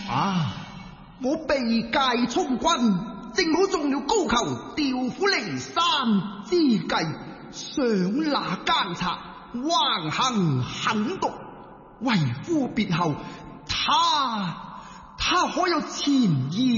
啊！ 我被界充军，正好中了高俅調虎離山之計，想拿奸賊，橫行狠毒，為夫別後，他可有前意？